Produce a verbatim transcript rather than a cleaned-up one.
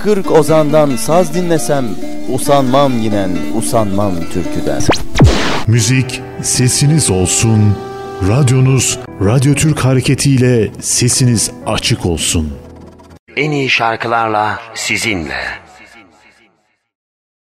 kırk ozandan saz dinlesem, usanmam yinen, usanmam türküden. Müzik sesiniz olsun, radyonuz Radyo Türk hareketiyle sesiniz açık olsun. En iyi şarkılarla sizinle.